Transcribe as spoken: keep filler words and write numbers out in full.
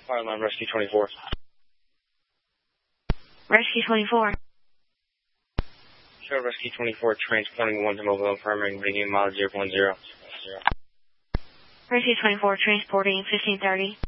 Fireline Rescue twenty-four. Rescue twenty-four. Show Rescue twenty-four transporting one to Mobile Infirmary, beginning mileage zero point zero. Rescue twenty-four transporting fifteen thirty.